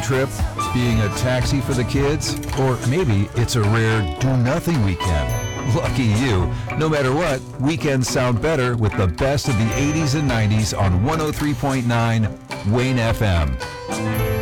trip, being a taxi for the kids, or maybe it's a rare do-nothing weekend. Lucky you. No matter what, weekends sound better with the best of the 80s and 90s on 103.9 Wayne FM.